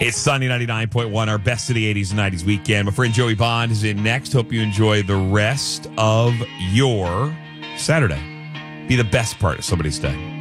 It's Sunny 99.1, our best of the 80s and 90s weekend. My friend Joey Bond is in next. Hope you enjoy the rest of your Saturday. Be the best part of somebody's day.